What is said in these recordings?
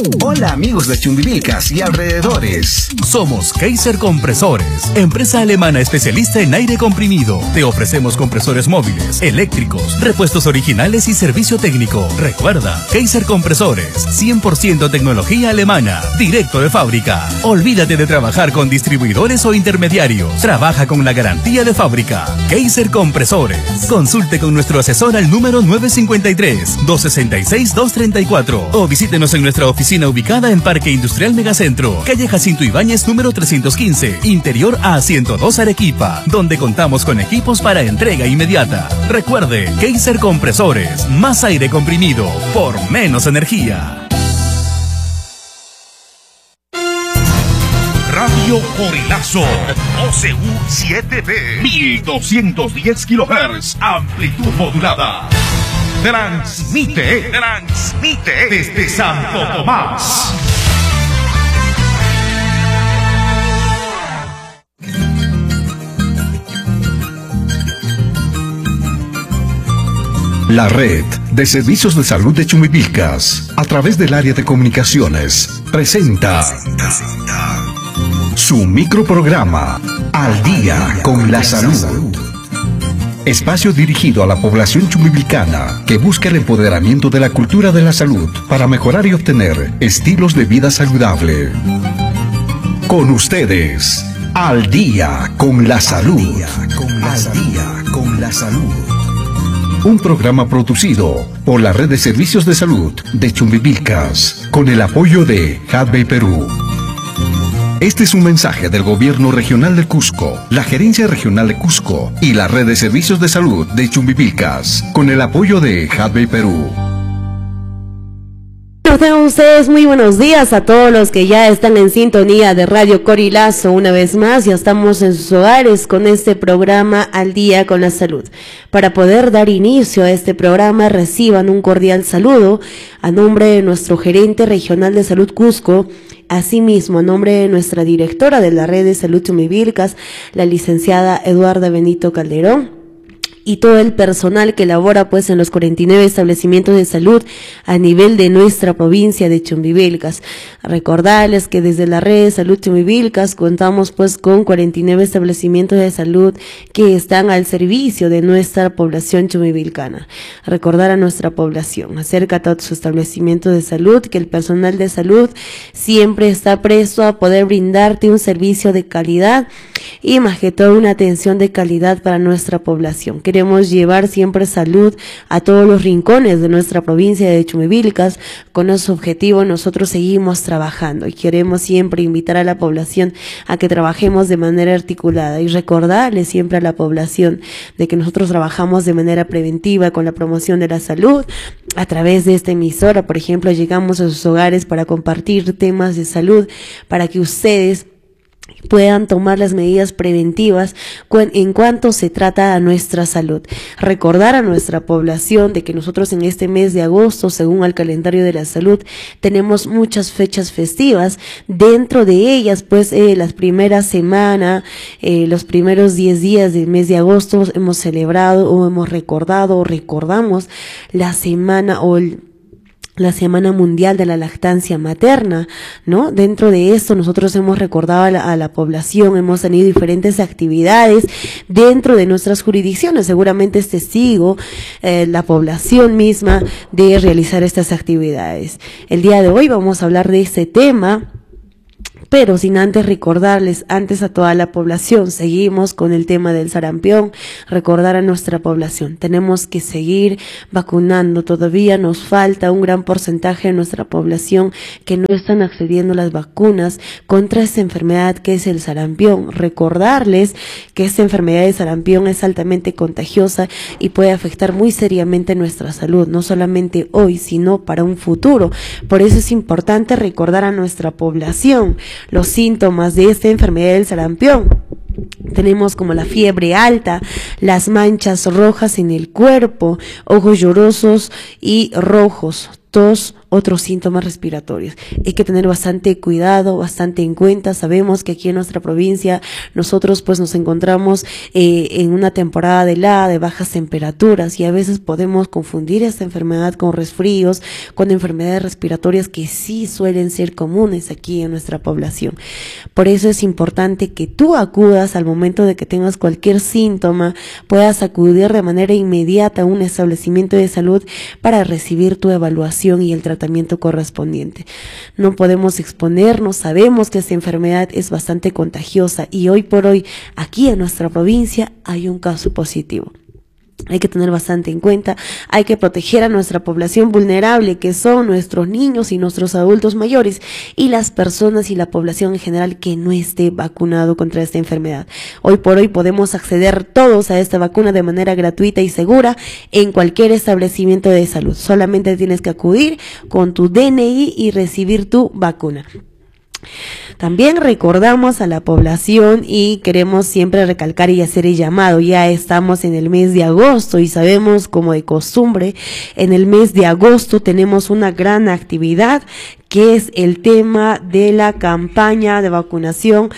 Hola amigos de Chumbivilcas y alrededores. Somos Kaiser Compresores, empresa alemana especialista en aire comprimido. Te ofrecemos compresores móviles, eléctricos, repuestos originales y servicio técnico. Recuerda, Kaiser Compresores, 100% tecnología alemana, directo de fábrica. Olvídate de trabajar con distribuidores o intermediarios. Trabaja con la garantía de fábrica. Kaiser Compresores. Consulte con nuestro asesor al número 953-266-234 o visítenos en nuestra oficina ubicada en Parque Industrial Megacentro, calle Jacinto Ibáñez número 315, interior A102 Arequipa, donde contamos con equipos para entrega inmediata. Recuerde, Kaiser Compresores, más aire comprimido por menos energía. Radio Corilazo, OCU 7B, 1210 kHz, amplitud modulada. Transmite desde Santo Tomás. La red de servicios de salud de Chumbivilcas, a través del área de comunicaciones, presenta su microprograma Al Día con la Salud. Espacio dirigido a la población chumbivilcana que busca el empoderamiento de la cultura de la salud para mejorar y obtener estilos de vida saludable. Con ustedes, Al Día con la Salud. Al Día con la Salud. Un programa producido por la Red de Servicios de Salud de Chumbivilcas, con el apoyo de Hadbey Perú. Este es un mensaje del Gobierno Regional de Cusco, la Gerencia Regional de Cusco y la Red de Servicios de Salud de Chumbivilcas, con el apoyo de Hadbey Perú. Tengan ustedes muy buenos días a todos los que ya están en sintonía de Radio Corilazo. Una vez más, ya estamos en sus hogares con este programa Al Día con la Salud. Para poder dar inicio a este programa, reciban un cordial saludo a nombre de nuestro gerente regional de salud Cusco, asimismo a nombre de nuestra directora de la Red de Salud Chumbivilcas, la licenciada Eduarda Benito Calderón, y todo el personal que labora pues en los 49 establecimientos de salud a nivel de nuestra provincia de Chumbivilcas. Recordarles que desde la red de salud Chumbivilcas contamos pues con 49 establecimientos de salud que están al servicio de nuestra población chumbivilcana. Recordar a nuestra población, acércate a tus establecimientos de salud, que el personal de salud siempre está presto a poder brindarte un servicio de calidad y más que todo una atención de calidad para nuestra población. Queremos llevar siempre salud a todos los rincones de nuestra provincia de Chumbivilcas. Con ese objetivo nosotros seguimos trabajando y queremos siempre invitar a la población a que trabajemos de manera articulada y recordarle siempre a la población de que nosotros trabajamos de manera preventiva con la promoción de la salud. A través de esta emisora, por ejemplo, llegamos a sus hogares para compartir temas de salud, para que ustedes puedan tomar las medidas preventivas en cuanto se trata a nuestra salud. Recordar a nuestra población de que nosotros en este mes de agosto, según el calendario de la salud, tenemos muchas fechas festivas. Dentro de ellas, pues, las primeras semanas, los primeros 10 días del mes de agosto hemos celebrado o hemos recordado o recordamos la semana la Semana Mundial de la Lactancia Materna, ¿no? Dentro de esto nosotros hemos recordado a la población, hemos tenido diferentes actividades dentro de nuestras jurisdicciones. Seguramente es testigo la población misma de realizar estas actividades. El día de hoy vamos a hablar de este tema, pero sin antes recordarles antes a toda la población, seguimos con el tema del sarampión, recordar a nuestra población, tenemos que seguir vacunando, todavía nos falta un gran porcentaje de nuestra población que no están accediendo a las vacunas contra esta enfermedad que es el sarampión. Recordarles que esta enfermedad de sarampión es altamente contagiosa y puede afectar muy seriamente nuestra salud, no solamente hoy, sino para un futuro. Por eso es importante recordar a nuestra población los síntomas de esta enfermedad del sarampión. Tenemos como la fiebre alta, las manchas rojas en el cuerpo, ojos llorosos y rojos, tos otros síntomas respiratorios. Hay que tener bastante cuidado, bastante en cuenta. Sabemos que aquí en nuestra provincia nosotros pues nos encontramos en una temporada de helada, de bajas temperaturas, y a veces podemos confundir esta enfermedad con resfríos, con enfermedades respiratorias que sí suelen ser comunes aquí en nuestra población. Por eso es importante que tú acudas al momento de que tengas cualquier síntoma, puedas acudir de manera inmediata a un establecimiento de salud para recibir tu evaluación y el tratamiento correspondiente. No podemos exponernos, sabemos que esta enfermedad es bastante contagiosa y hoy por hoy aquí en nuestra provincia hay un caso positivo. Hay que tener bastante en cuenta, hay que proteger a nuestra población vulnerable, que son nuestros niños y nuestros adultos mayores, y las personas y la población en general que no esté vacunado contra esta enfermedad. Hoy por hoy podemos acceder todos a esta vacuna de manera gratuita y segura en cualquier establecimiento de salud. Solamente tienes que acudir con tu DNI y recibir tu vacuna. También recordamos a la población y queremos siempre recalcar y hacer el llamado. Ya estamos en el mes de agosto y sabemos, como de costumbre, en el mes de agosto tenemos una gran actividad que es el tema de la campaña de vacunación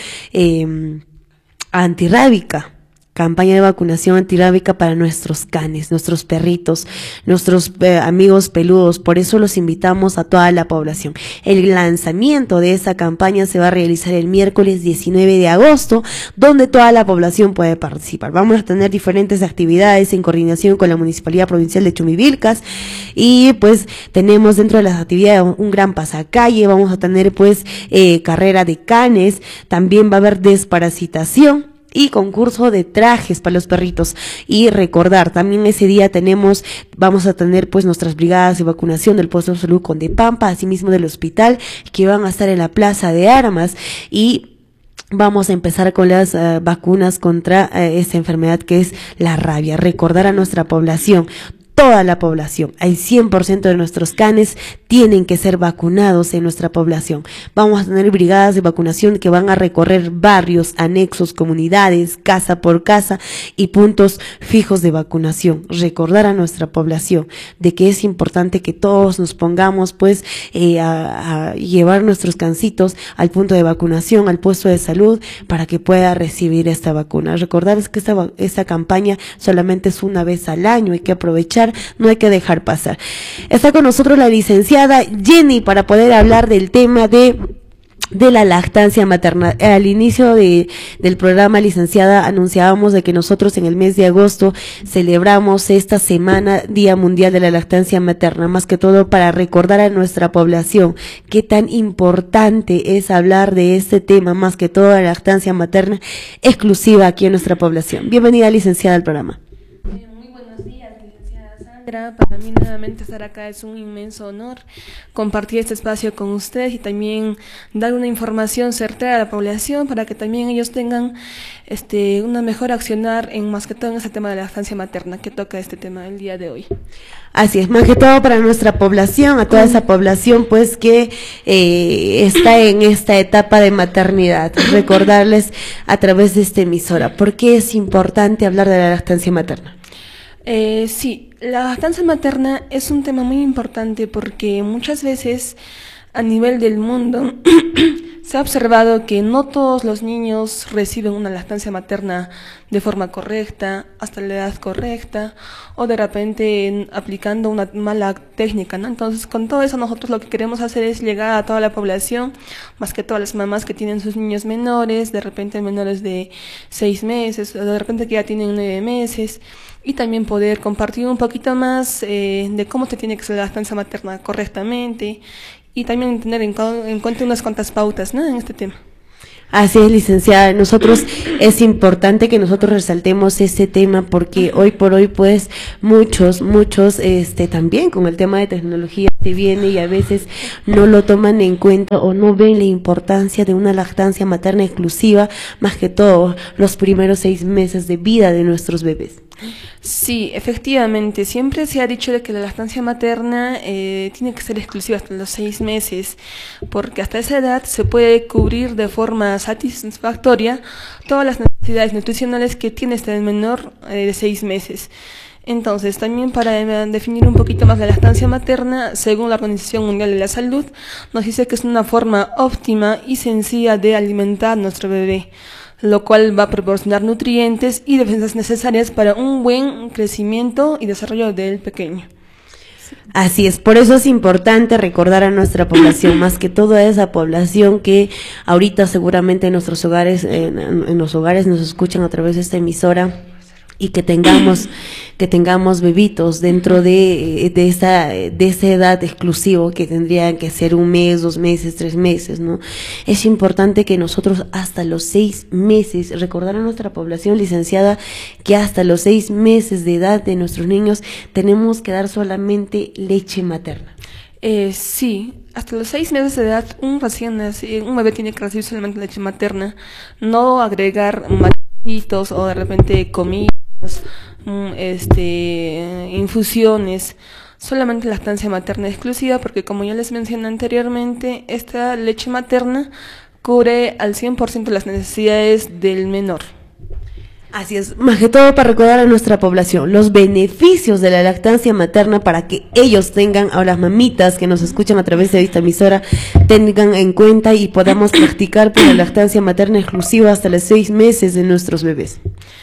antirrábica. Campaña de vacunación antirrábica para nuestros canes, nuestros perritos, nuestros amigos peludos. Por eso los invitamos a toda la población. El lanzamiento de esa campaña se va a realizar el miércoles 19 de agosto, donde toda la población puede participar. Vamos a tener diferentes actividades en coordinación con la Municipalidad Provincial de Chumivilcas, y pues tenemos dentro de las actividades un gran pasacalle. Vamos a tener pues carrera de canes, también va a haber desparasitación y concurso de trajes para los perritos. Y recordar, también ese día vamos a tener pues nuestras brigadas de vacunación del puesto de salud Condepampa, asimismo del hospital, que van a estar en la Plaza de Armas, y vamos a empezar con las vacunas contra esta enfermedad que es la rabia. Recordar a nuestra población, toda la población, el 100% de nuestros canes tienen que ser vacunados en nuestra población. Vamos a tener brigadas de vacunación que van a recorrer barrios, anexos, comunidades, casa por casa y puntos fijos de vacunación. Recordar a nuestra población de que es importante que todos nos pongamos pues a llevar nuestros cancitos al punto de vacunación, al puesto de salud, para que pueda recibir esta vacuna. Recordar que esta campaña solamente es una vez al año, hay que aprovechar, no hay que dejar pasar. Está con nosotros la licenciada Jenny para poder hablar del tema de la lactancia materna. Al inicio del programa, licenciada, anunciábamos de que nosotros en el mes de agosto celebramos esta semana Día Mundial de la Lactancia Materna, más que todo para recordar a nuestra población qué tan importante es hablar de este tema, más que todo la lactancia materna exclusiva aquí en nuestra población. Bienvenida, licenciada, al programa. Para mí nuevamente estar acá es un inmenso honor, compartir este espacio con ustedes y también dar una información certera a la población para que también ellos tengan una mejor accionar más que todo en ese tema de la lactancia materna que toca este tema el día de hoy. Así es, más que todo para nuestra población, a toda esa población pues que está en esta etapa de maternidad. Recordarles a través de esta emisora, ¿por qué es importante hablar de la lactancia materna? Sí, la lactancia materna es un tema muy importante porque muchas veces a nivel del mundo se ha observado que no todos los niños reciben una lactancia materna de forma correcta, hasta la edad correcta, o de repente aplicando una mala técnica, ¿no? Entonces, con todo eso nosotros lo que queremos hacer es llegar a toda la población, más que todas las mamás que tienen sus niños menores, de repente menores de 6 meses, o de repente que ya tienen 9 meses, y también poder compartir un poquito más de cómo se tiene que hacer la lactancia materna correctamente, y también tener en cuenta unas cuantas pautas, ¿no?, en este tema. Así es, licenciada. Es importante que nosotros resaltemos este tema porque hoy por hoy pues muchos también con el tema de tecnología se viene y a veces no lo toman en cuenta o no ven la importancia de una lactancia materna exclusiva, más que todo los primeros 6 meses de vida de nuestros bebés. Sí, efectivamente, siempre se ha dicho de que la lactancia materna tiene que ser exclusiva hasta los 6 meses, porque hasta esa edad se puede cubrir de forma satisfactoria todas las necesidades nutricionales que tiene este menor de 6 meses. Entonces, también para definir un poquito más la lactancia materna, según la Organización Mundial de la Salud, nos dice que es una forma óptima y sencilla de alimentar a nuestro bebé, lo cual va a proporcionar nutrientes y defensas necesarias para un buen crecimiento y desarrollo del pequeño. Así es, por eso es importante recordar a nuestra población, más que todo a esa población que ahorita seguramente en nuestros hogares, en los hogares nos escuchan a través de esta emisora, y que tengamos bebitos dentro de esa edad exclusivo, que tendrían que ser 1 mes, 2 meses, 3 meses, ¿no? Es importante que nosotros hasta los 6 meses, recordar a nuestra población, licenciada, que hasta los 6 meses de edad de nuestros niños tenemos que dar solamente leche materna. Sí, hasta los 6 meses de edad un bebé tiene que recibir solamente leche materna, no agregar matitos o de repente comidas, infusiones, solamente lactancia materna exclusiva, porque como ya les mencioné anteriormente, esta leche materna cubre al 100% las necesidades del menor. Así es, más que todo para recordar a nuestra población los beneficios de la lactancia materna, para que ellos tengan, a las mamitas que nos escuchan a través de esta emisora, tengan en cuenta y podamos practicar por la lactancia materna exclusiva hasta los 6 meses de nuestros bebés.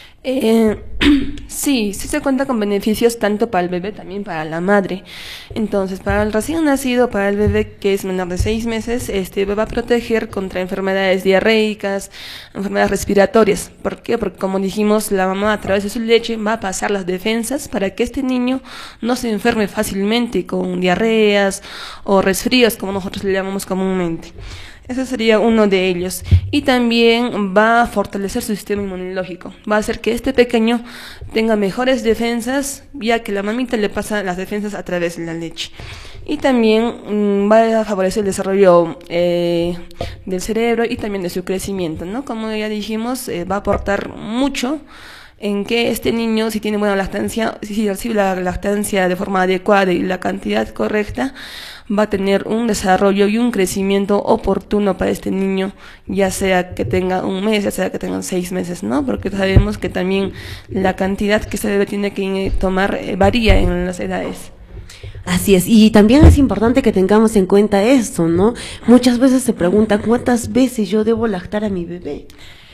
Sí se cuenta con beneficios tanto para el bebé, también para la madre. Entonces, para el recién nacido, para el bebé que es menor de 6 meses, va a proteger contra enfermedades diarreicas, enfermedades respiratorias. ¿Por qué? Porque, como dijimos, la mamá a través de su leche va a pasar las defensas para que este niño no se enferme fácilmente con diarreas o resfríos, como nosotros le llamamos comúnmente. Ese sería uno de ellos. Y también va a fortalecer su sistema inmunológico. Va a hacer que este pequeño tenga mejores defensas, ya que la mamita le pasa las defensas a través de la leche. Y también va a favorecer el desarrollo del cerebro y también de su crecimiento, ¿no? Como ya dijimos, va a aportar mucho en que este niño, si tiene buena lactancia, si recibe la lactancia de forma adecuada y la cantidad correcta, va a tener un desarrollo y un crecimiento oportuno para este niño, ya sea que tenga 1 mes, ya sea que tenga 6 meses, ¿no? Porque sabemos que también la cantidad que este bebé tiene que tomar varía en las edades. Así es, y también es importante que tengamos en cuenta esto, ¿no? Muchas veces se preguntan, ¿cuántas veces yo debo lactar a mi bebé?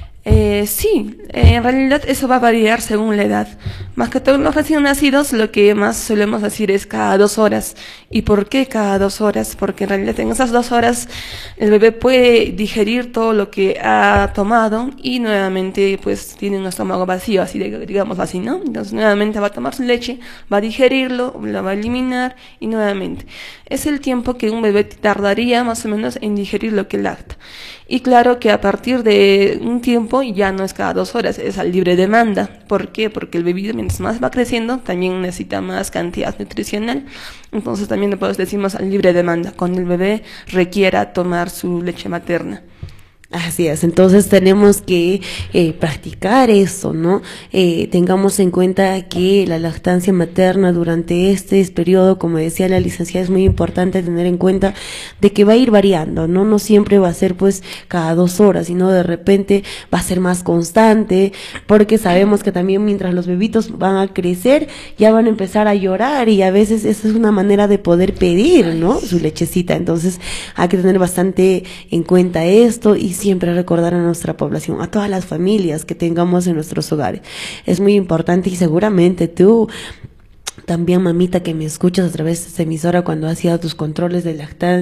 Sí, en realidad eso va a variar según la edad. Más que todos los recién nacidos, lo que más solemos decir es cada 2 horas. ¿Y por qué cada 2 horas? Porque en realidad en esas 2 horas el bebé puede digerir todo lo que ha tomado y nuevamente pues tiene un estómago vacío, así digamos así, ¿no? Entonces nuevamente va a tomar su leche, va a digerirlo, lo va a eliminar y nuevamente. Es el tiempo que un bebé tardaría más o menos en digerir lo que lacta. Y claro que a partir de un tiempo ya no es cada 2 horas, es a libre demanda. ¿Por qué? Porque el bebé mientras más va creciendo también necesita más cantidad nutricional. Entonces también le decimos a libre demanda, cuando el bebé requiera tomar su leche materna. Así es, entonces tenemos que practicar eso, ¿no? Tengamos en cuenta que la lactancia materna durante este periodo, como decía la licenciada, es muy importante tener en cuenta de que va a ir variando, ¿no? No siempre va a ser pues cada 2 horas, sino de repente va a ser más constante, porque sabemos que también mientras los bebitos van a crecer, ya van a empezar a llorar y a veces esa es una manera de poder pedir, ¿no? Su lechecita, entonces hay que tener bastante en cuenta esto y siempre recordar a nuestra población, a todas las familias que tengamos en nuestros hogares. Es muy importante y seguramente tú también, mamita, que me escuchas a través de esta emisora cuando hacías tus controles de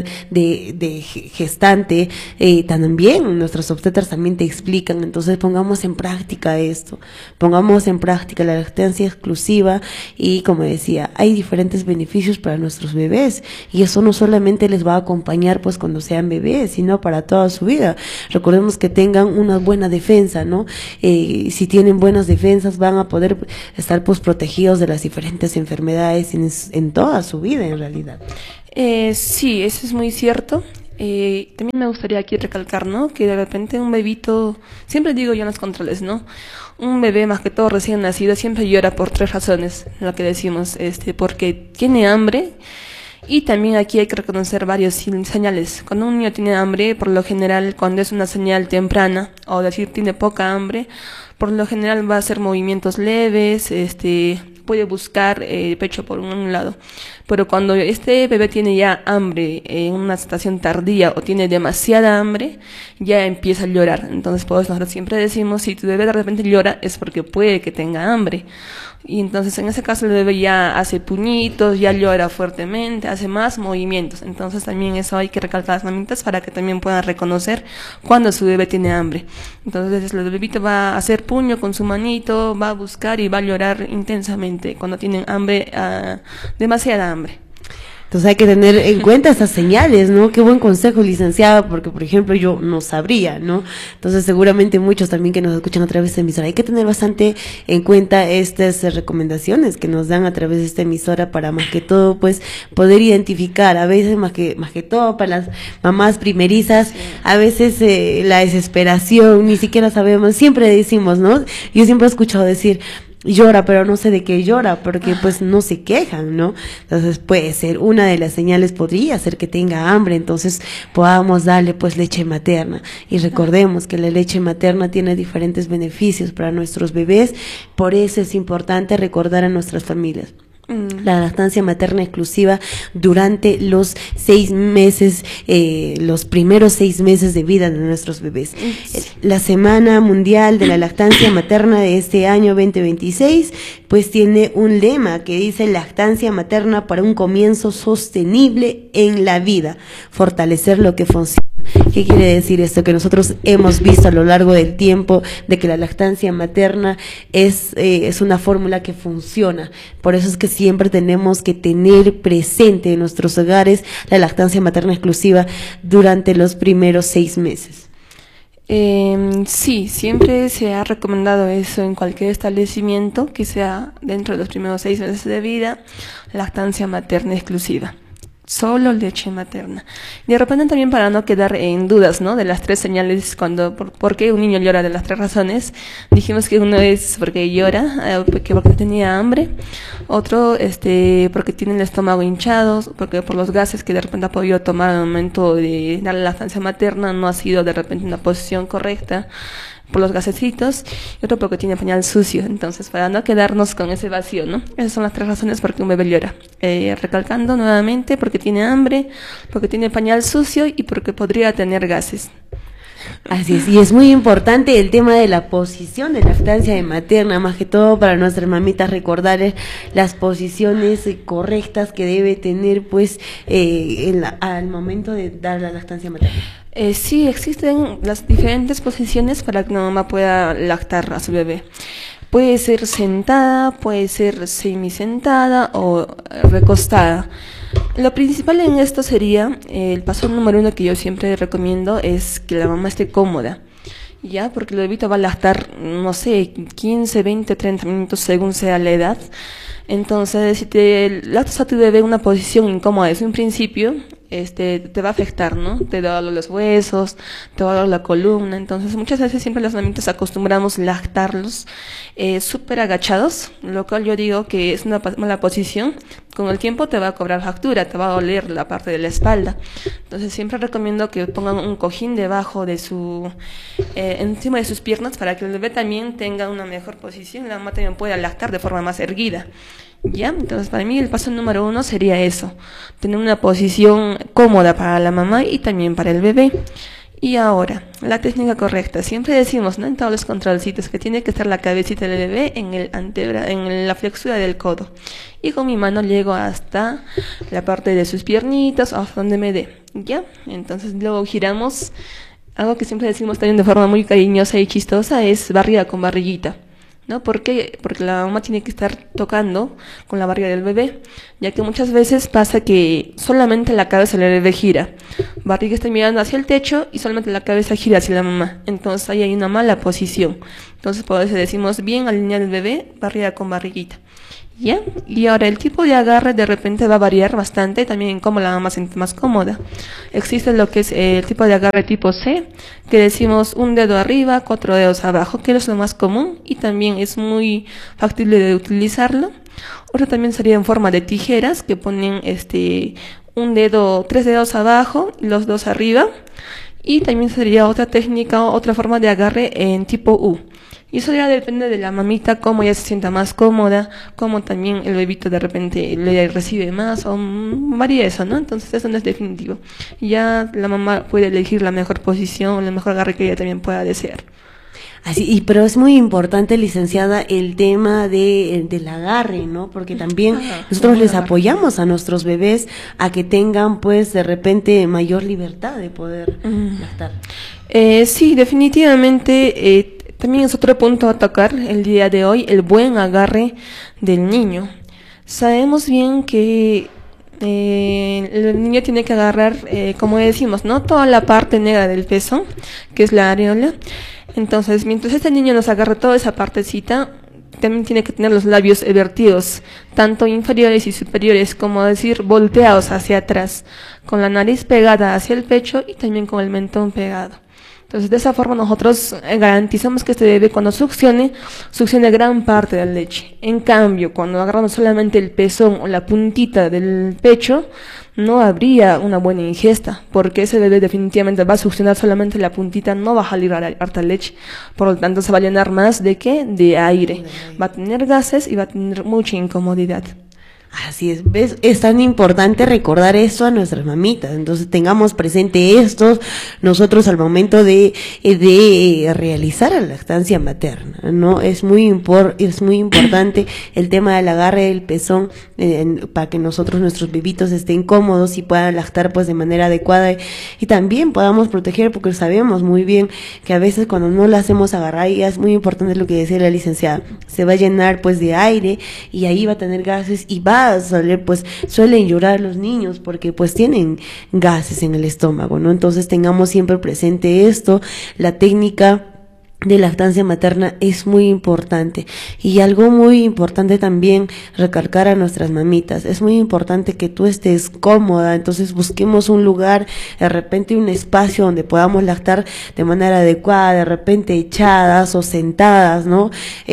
gestante, también nuestros obstetras también te explican. Entonces pongamos en práctica esto, pongamos en práctica la lactancia exclusiva y, como decía, hay diferentes beneficios para nuestros bebés y eso no solamente les va a acompañar pues cuando sean bebés, sino para toda su vida. Recordemos que tengan una buena defensa, ¿no? Si tienen buenas defensas van a poder estar pues protegidos de las diferentes enfermedades en toda su vida en realidad. Sí, eso es muy cierto. También me gustaría aquí recalcar, ¿no? Que de repente un bebito, siempre digo yo en los controles, ¿no? Un bebé más que todo recién nacido siempre llora por 3 razones, lo que decimos, porque tiene hambre. Y también aquí hay que reconocer varios señales. Cuando un niño tiene hambre, por lo general, cuando es una señal temprana, o decir tiene poca hambre, por lo general va a hacer movimientos leves, puede buscar pecho por un lado. Pero cuando este bebé tiene ya hambre en una situación tardía o tiene demasiada hambre, ya empieza a llorar. Entonces, pues nosotros siempre decimos, si tu bebé de repente llora, es porque puede que tenga hambre. Y entonces en ese caso el bebé ya hace puñitos, ya llora fuertemente, hace más movimientos. Entonces también eso hay que recalcar las mamitas para que también puedan reconocer cuando su bebé tiene hambre. Entonces el bebito va a hacer puño con su manito, va a buscar y va a llorar intensamente cuando tienen hambre, demasiada hambre. Entonces hay que tener en cuenta esas señales, ¿no? Qué buen consejo, licenciada, porque por ejemplo yo no sabría, ¿no? Entonces seguramente muchos también que nos escuchan a través de esta emisora, hay que tener bastante en cuenta estas recomendaciones que nos dan a través de esta emisora para más que todo, pues, poder identificar, a veces más que todo para las mamás primerizas, a veces la desesperación, ni siquiera sabemos, siempre decimos, ¿no? Yo siempre he escuchado decir, llora, pero no sé de qué llora, porque pues no se quejan, ¿no? Entonces puede ser, una de las señales podría ser que tenga hambre, entonces podamos darle pues leche materna. Y recordemos que la leche materna tiene diferentes beneficios para nuestros bebés, por eso es importante recordar a nuestras familias. La lactancia materna exclusiva durante los 6 meses, los primeros 6 meses de vida de nuestros bebés. La Semana Mundial de la Lactancia Materna de este año 2026, pues tiene un lema que dice lactancia materna para un comienzo sostenible en la vida, fortalecer lo que funciona. ¿Qué quiere decir esto? Que nosotros hemos visto a lo largo del tiempo de que la lactancia materna es una fórmula que funciona. Por eso es que siempre tenemos que tener presente en nuestros hogares la lactancia materna exclusiva durante los primeros 6 meses. Sí, siempre se ha recomendado eso en cualquier establecimiento, que sea dentro de los primeros 6 meses de vida, lactancia materna exclusiva. Solo leche materna. Y de repente también para no quedar en dudas, ¿no? De las 3 señales por qué un niño llora, de las 3 razones. Dijimos que uno es porque llora, porque tenía hambre. Otro, porque tiene el estómago hinchado, porque por los gases que de repente ha podido tomar al momento de dar la lactancia materna no ha sido de repente una posición correcta, por los gasecitos, y otro porque tiene pañal sucio. Entonces, para no quedarnos con ese vacío, ¿no? Esas son las 3 razones por qué un bebé llora. Recalcando nuevamente, porque tiene hambre, porque tiene pañal sucio y porque podría tener gases. Así es, y es muy importante el tema de la posición de lactancia de materna, más que todo para nuestras mamitas, recordarles las posiciones correctas que debe tener pues al momento de dar la lactancia materna. Sí, existen las diferentes posiciones para que una mamá pueda lactar a su bebé. Puede ser sentada, puede ser semisentada o recostada. Lo principal en esto sería, el paso número 1 que yo siempre recomiendo es que la mamá esté cómoda, ¿ya? Porque el bebito va a lactar, no sé, 15, 20, 30 minutos según sea la edad. Entonces, si te lactas a tu bebé en una posición incómoda desde un principio, te va a afectar, ¿no? Te da dolor los huesos, te va a doler la columna. Entonces, muchas veces siempre las mamitas acostumbramos lactarlos súper agachados, lo cual yo digo que es una mala posición. Con el tiempo te va a cobrar factura, te va a doler la parte de la espalda. Entonces, siempre recomiendo que pongan un cojín debajo de encima de sus piernas para que el bebé también tenga una mejor posición y la mamá también pueda lactar de forma más erguida. ¿Ya? Entonces, para mí el paso número 1 sería eso, tener una posición cómoda para la mamá y también para el bebé. Y ahora, la técnica correcta. Siempre decimos, ¿no? En todos los controlcitos que tiene que estar la cabecita del bebé en la flexura del codo. Y con mi mano llego hasta la parte de sus piernitas, hasta donde me dé. ¿Ya? Entonces luego giramos. Algo que siempre decimos también de forma muy cariñosa y chistosa es barriga con barriguita, ¿no? ¿Por qué? Porque la mamá tiene que estar tocando con la barriga del bebé, ya que muchas veces pasa que solamente la cabeza del bebé gira. Barriga está mirando hacia el techo y solamente la cabeza gira hacia la mamá. Entonces ahí hay una mala posición. Entonces por eso decimos bien alinear el bebé, barriga con barriguita. ¿Ya? Y ahora el tipo de agarre de repente va a variar bastante también en cómo la mamá se siente más cómoda. Existe lo que es el tipo de agarre tipo C, que decimos un dedo arriba, 4 dedos abajo, que es lo más común y también es muy factible de utilizarlo. Otro también sería en forma de tijeras, que ponen 3 dedos abajo y los 2 arriba. Y también sería otra técnica, otra forma de agarre en tipo U, Y eso ya depende de la mamita, cómo ella se sienta más cómoda, cómo también el bebito de repente le recibe más, o varía eso, ¿no? Entonces eso no es definitivo. Ya la mamá puede elegir la mejor posición, el mejor agarre que ella también pueda desear. Así, pero es muy importante, licenciada, el tema del agarre, ¿no? Porque también nosotros les apoyamos a nuestros bebés a que tengan, pues, de repente mayor libertad de poder lactar. Sí, definitivamente, también es otro punto a tocar el día de hoy, el buen agarre del niño. Sabemos bien que el niño tiene que agarrar, como decimos, ¿no? Toda la parte negra del pezón, que es la areola. Entonces, mientras este niño nos agarra toda esa partecita, también tiene que tener los labios vertidos, tanto inferiores y superiores, como decir, volteados hacia atrás, con la nariz pegada hacia el pecho y también con el mentón pegado. Entonces, de esa forma nosotros garantizamos que este bebé cuando succione gran parte de la leche. En cambio, cuando agarramos solamente el pezón o la puntita del pecho, no habría una buena ingesta, porque ese bebé definitivamente va a succionar solamente la puntita, no va a salir harta leche. Por lo tanto, se va a llenar más ¿de qué? De aire. Va a tener gases y va a tener mucha incomodidad. Así es, ¿ves? Es tan importante recordar esto a nuestras mamitas, entonces tengamos presente esto nosotros al momento de realizar la lactancia materna, ¿no? Es muy importante el tema del agarre del pezón para que nuestros bebitos estén cómodos y puedan lactar pues de manera adecuada y también podamos proteger, porque sabemos muy bien que a veces cuando no la hacemos agarrar, y es muy importante lo que decía la licenciada, se va a llenar pues de aire y ahí va a tener gases y va a salir, pues suelen llorar los niños porque pues tienen gases en el estómago, ¿no? Entonces tengamos siempre presente esto, la técnica de lactancia materna es muy importante. Y algo muy importante también recalcar a nuestras mamitas, es muy importante que tú estés cómoda, entonces busquemos un lugar, de repente un espacio donde podamos lactar de manera adecuada, de repente echadas o sentadas, ¿no?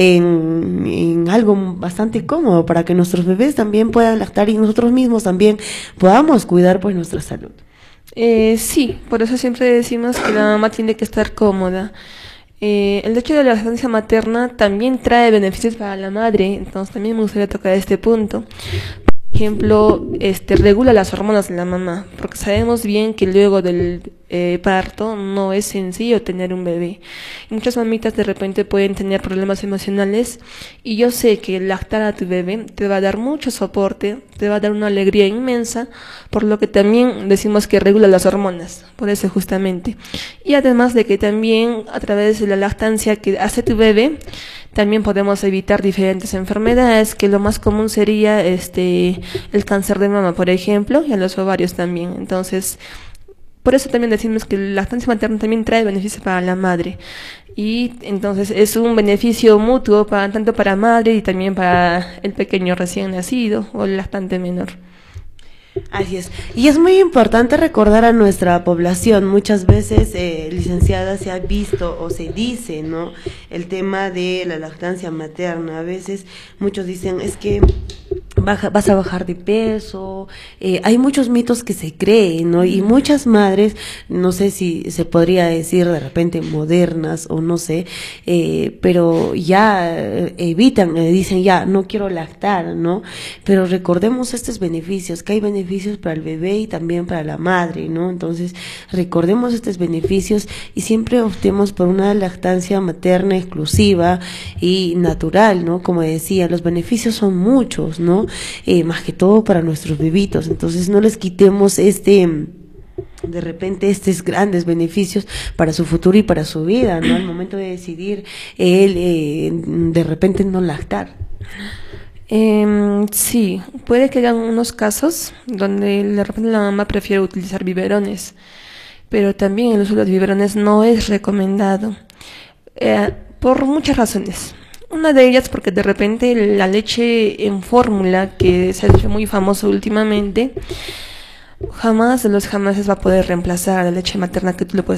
En algo bastante cómodo para que nuestros bebés también puedan lactar y nosotros mismos también podamos cuidar pues nuestra salud. Sí, por eso siempre decimos que la mamá tiene que estar cómoda. El hecho de la lactancia materna también trae beneficios para la madre, entonces también me gustaría tocar este punto. Por ejemplo, regula las hormonas de la mamá, porque sabemos bien que luego del parto no es sencillo tener un bebé. Y muchas mamitas de repente pueden tener problemas emocionales y yo sé que lactar a tu bebé te va a dar mucho soporte, te va a dar una alegría inmensa, por lo que también decimos que regula las hormonas, por eso justamente. Y además de que también a través de la lactancia que hace tu bebé, también podemos evitar diferentes enfermedades, que lo más común sería el cáncer de mama, por ejemplo, y a los ovarios también. Entonces, por eso también decimos que la lactancia materna también trae beneficios para la madre. Y entonces es un beneficio mutuo tanto para madre y también para el pequeño recién nacido o el lactante menor. Así es. Y es muy importante recordar a nuestra población, muchas veces, licenciada, se ha visto o se dice, ¿no? El tema de la lactancia materna. A veces muchos dicen, es que vas a bajar de peso, hay muchos mitos que se creen, ¿no? Y muchas madres, no sé si se podría decir de repente modernas o no sé, pero ya evitan, dicen ya, no quiero lactar, ¿no? Pero recordemos estos beneficios, que hay beneficios para el bebé y también para la madre, ¿no? Entonces, recordemos estos beneficios y siempre optemos por una lactancia materna exclusiva y natural, ¿no? Como decía, los beneficios son muchos, ¿no? Más que todo para nuestros bebitos, entonces no les quitemos de repente estos grandes beneficios para su futuro y para su vida, ¿no? Al momento de decidir de repente no lactar. Sí, puede que hayan unos casos donde de repente la mamá prefiere utilizar biberones, pero también el uso de los biberones no es recomendado por muchas razones. Una de ellas porque de repente la leche en fórmula, que se ha hecho muy famoso últimamente, jamás de los jamases va a poder reemplazar a la leche materna que tú le puedes